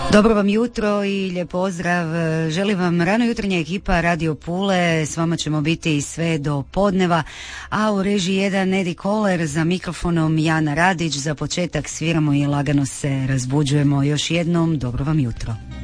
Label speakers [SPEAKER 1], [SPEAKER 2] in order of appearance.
[SPEAKER 1] Dobro vam jutro i lijep pozdrav. Želim vam rano jutarnja ekipa Radio Pule. S vama ćemo biti sve do podneva, a u režiji jedan Edi Koler, za mikrofonom Jana Radić. Za početak sviramo i lagano se razbuđujemo. Još jednom dobro vam jutro.